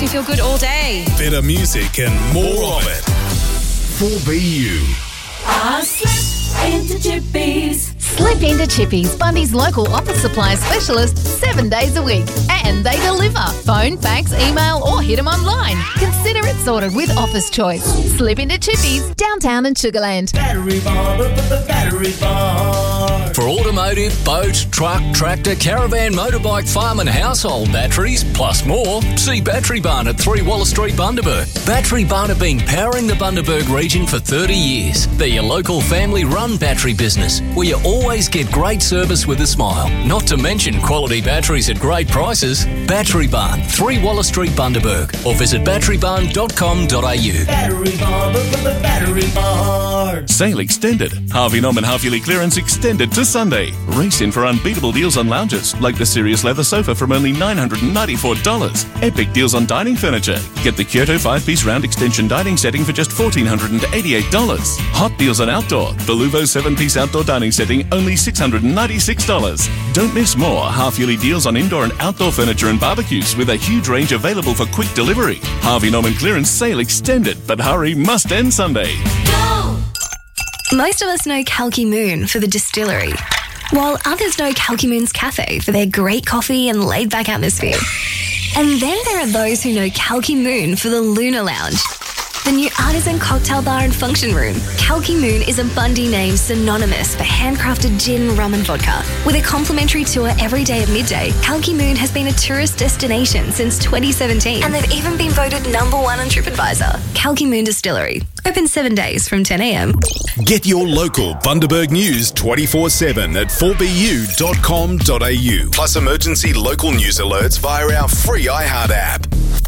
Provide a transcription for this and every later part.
makes me feel good all day. Better music and more of it. 4BU. Slip into Chippies. Slip into Chippies, Bundy's local office supply specialist, 7 days a week. And they deliver. Phone, fax, email or hit them online. Consider it sorted with Office Choice. Slip into Chippies, downtown and Sugarland. Battery bar, the battery bar. For automotive, boat, truck, tractor, caravan, motorbike, farm and household batteries, plus more, see Battery Barn at 3 Waller Street, Bundaberg. Battery Barn have been powering the Bundaberg region for 30 years. They're your local family-run battery business, where you always get great service with a smile. Not to mention quality batteries at great prices. Battery Barn, 3 Waller Street, Bundaberg, or visit batterybarn.com.au. Battery bar, the battery bar. Sale extended. Harvey Norman half-yearly clearance extended to Sunday. Race in for unbeatable deals on lounges, like the Sirius leather sofa from only $994. Epic deals on dining furniture. Get the Kyoto 5-piece round extension dining setting for just $1,488. Hot deals on outdoor. The Luvo 7-piece outdoor dining setting, only $696. Don't miss more half-yearly deals on indoor and outdoor furniture and barbecues with a huge range available for quick delivery. Harvey Norman clearance sale extended, but hurry, must end Sunday. Go! Most of us know Kalki Moon for the distillery, while others know Kalki Moon's Cafe for their great coffee and laid-back atmosphere. And then there are those who know Kalki Moon for the Lunar Lounge, the new artisan cocktail bar and function room. Kalki Moon is a Bundy name synonymous for handcrafted gin, rum and vodka. With a complimentary tour every day at midday, Kalki Moon has been a tourist destination since 2017. And they've even been voted #1 on TripAdvisor. Kalki Moon Distillery. Open 7 days from 10 a.m. Get your local Bundaberg news 24/7 at 4bu.com.au. Plus emergency local news alerts via our free iHeart app.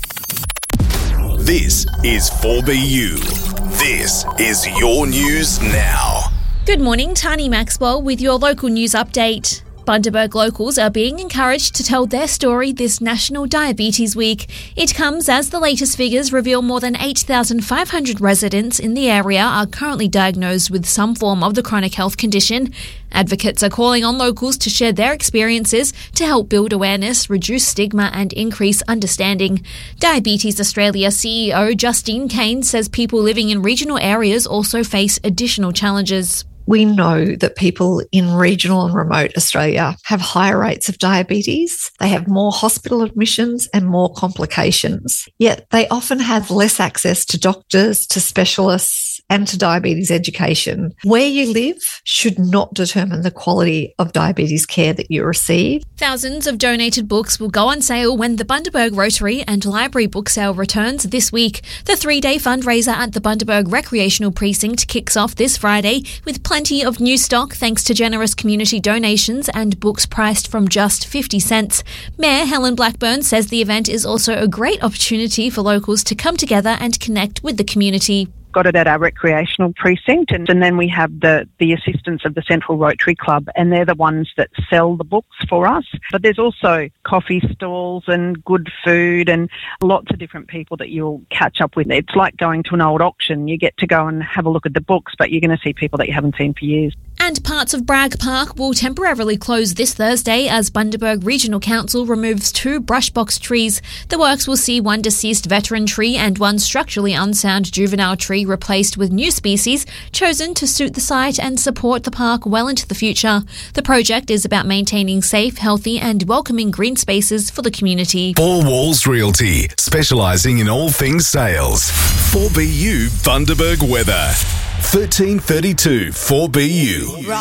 This is 4BU. This is your news now. Good morning, Tani Maxwell with your local news update. Bundaberg locals are being encouraged to tell their story this National Diabetes Week. It comes as the latest figures reveal more than 8,500 residents in the area are currently diagnosed with some form of the chronic health condition. Advocates are calling on locals to share their experiences to help build awareness, reduce stigma and increase understanding. Diabetes Australia CEO Justine Kane says people living in regional areas also face additional challenges. We know that people in regional and remote Australia have higher rates of diabetes. They have more hospital admissions and more complications. Yet they often have less access to doctors, to specialists, and to diabetes education. Where you live should not determine the quality of diabetes care that you receive. Thousands of donated books will go on sale when the Bundaberg Rotary and Library book sale returns this week. The 3-day fundraiser at the Bundaberg Recreational Precinct kicks off this Friday with plenty of new stock thanks to generous community donations and books priced from just 50 cents. Mayor Helen Blackburn says the event is also a great opportunity for locals to come together and connect with the community. Got it at our recreational precinct, and then we have the assistance of the Central Rotary Club, and they're the ones that sell the books for us. But there's also coffee stalls and good food and lots of different people that you'll catch up with. It's like going to an old auction. You get to go and have a look at the books, but you're going to see people that you haven't seen for years. And parts of Bragg Park will temporarily close this Thursday as Bundaberg Regional Council removes 2 brush box trees. The works will see 1 deceased veteran tree and 1 structurally unsound juvenile tree replaced with new species chosen to suit the site and support the park well into the future. The project is about maintaining safe, healthy and welcoming green spaces for the community. 4 Walls Realty, specialising in all things sales. 4BU Bundaberg weather. 1332 4BU.